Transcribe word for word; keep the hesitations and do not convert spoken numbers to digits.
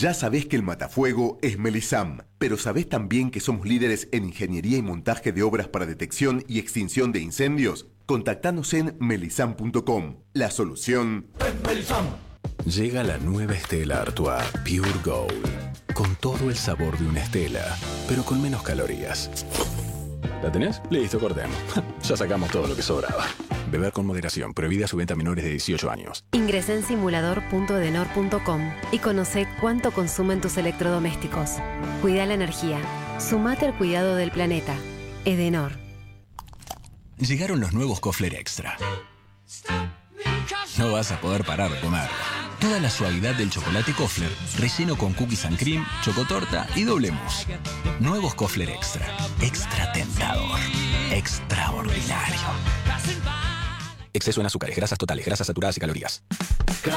Ya sabés que el matafuego es Melisam, pero ¿sabés también que somos líderes en ingeniería y montaje de obras para detección y extinción de incendios? Contactanos en melisam punto com. La solución es Melisam. Llega la nueva Stella Artois Pure Gold, con todo el sabor de una Stella, pero con menos calorías. ¿La tenés? Listo, cortemos. Ya sacamos todo lo que sobraba. Beber con moderación. Prohibida su venta a menores de dieciocho años. Ingresá en simulador punto edenor punto com y conoce cuánto consumen tus electrodomésticos. Cuida la energía. Sumate al cuidado del planeta. Edenor. Llegaron los nuevos Kofler Extra. No vas a poder parar de comer. Toda la suavidad del chocolate Kofler, relleno con cookies and cream, chocotorta y doble mousse. Nuevos Kofler Extra. Extra tentador. Extraordinario. Exceso en azúcares, grasas totales, grasas saturadas y calorías.